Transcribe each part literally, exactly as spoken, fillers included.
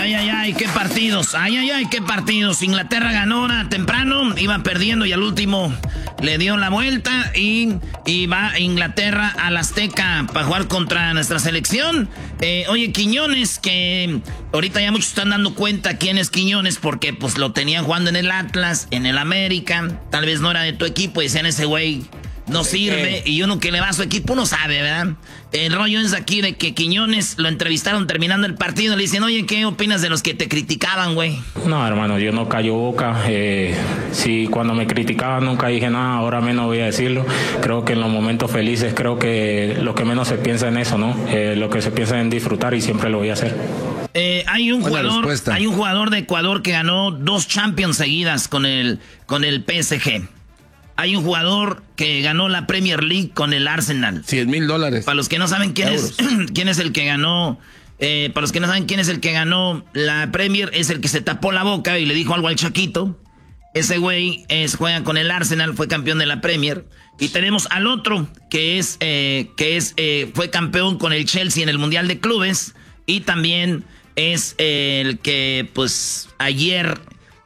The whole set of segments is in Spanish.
Ay, ay, ay, qué partidos. Ay, ay, ay, qué partidos. Inglaterra ganó ahora temprano, iba perdiendo y al último le dio la vuelta y, y va Inglaterra al Azteca para jugar contra nuestra selección. Eh, oye, Quiñones, que ahorita ya muchos están dando cuenta quién es Quiñones porque pues lo tenían jugando en el Atlas, en el América, tal vez no era de tu equipo y decían ese güey no sirve, y uno que le va a su equipo no sabe, ¿verdad? El rollo es aquí de que Quiñones lo entrevistaron terminando el partido, le dicen, oye, ¿qué opinas de los que te criticaban, güey? No, hermano, yo no callo boca. Eh, sí, cuando me criticaban nunca dije nada, ahora menos voy a decirlo. Creo que en los momentos felices, creo que lo que menos se piensa en eso, ¿no? Eh, lo que se piensa en disfrutar y siempre lo voy a hacer. Eh, hay un Buena jugador, respuesta. hay un jugador de Ecuador que ganó dos Champions seguidas con el, con el P S G. Hay un jugador que ganó la Premier League con el Arsenal. cien mil dólares. Para los que no saben quién Euros. es, quién es el que ganó, eh, para los que no saben quién es el que ganó la Premier, es el que se tapó la boca y le dijo algo al Chaquito. Ese güey es, juega con el Arsenal, fue campeón de la Premier. Y tenemos al otro, que es, eh, que es, eh, fue campeón con el Chelsea en el Mundial de Clubes. Y también es eh, el que, pues, ayer...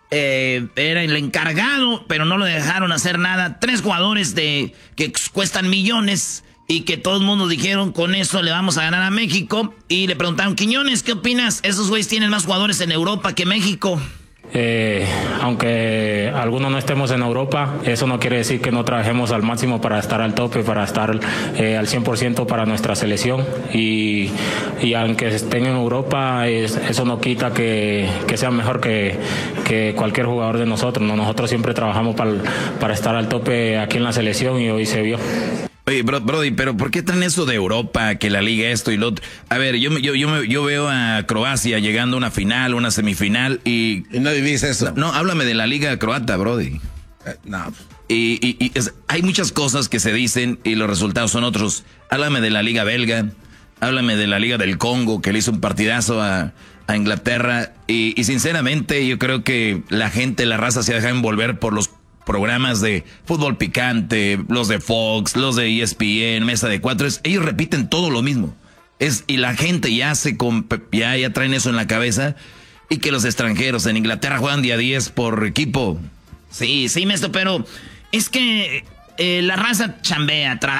Eh, era el encargado, pero no lo dejaron hacer nada. Tres jugadores de que cuestan millones y que todo el mundo dijeron con eso le vamos a ganar a México. Y le preguntaron, Quiñones, ¿qué opinas? Esos güeyes tienen más jugadores en Europa que México. Eh, aunque algunos no estemos en Europa, eso no quiere decir que no trabajemos al máximo para estar al tope, para estar eh, al cien por ciento para nuestra selección. Y, y aunque estén en Europa, es, eso no quita que, que sean mejor que, que cualquier jugador de nosotros, ¿no? Nosotros siempre trabajamos para, para estar al tope aquí en la selección y hoy se vio. Oye, bro, Brody, pero ¿por qué traen eso de Europa, que la liga esto y lo otro? A ver, yo, yo, yo, me- yo veo a Croacia llegando a una final, una semifinal y... Y nadie dice eso. No, háblame de la liga croata, Brody. Eh, no. Y, y- y es- hay muchas cosas que se dicen y los resultados son otros. Háblame de la liga belga, háblame de la liga del Congo, que le hizo un partidazo a, a Inglaterra. Y, y sinceramente yo creo que la gente, la raza se deja envolver por los programas de fútbol picante, los de Fox, los de E S P N, Mesa de Cuatro. Es- ellos repiten todo lo mismo. Es, y la gente ya se comp- ya, ya traen eso en la cabeza. Y que los extranjeros en Inglaterra juegan día diez por equipo. Sí, sí, maestro, pero es que eh, la raza chambea, trabaja.